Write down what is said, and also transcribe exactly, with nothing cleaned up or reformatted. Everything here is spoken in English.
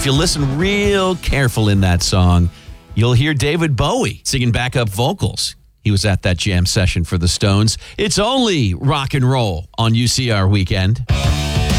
if you listen real careful in that song, you'll hear David Bowie singing backup vocals. He was at that jam session for the Stones. It's only rock and roll on U C R Weekend.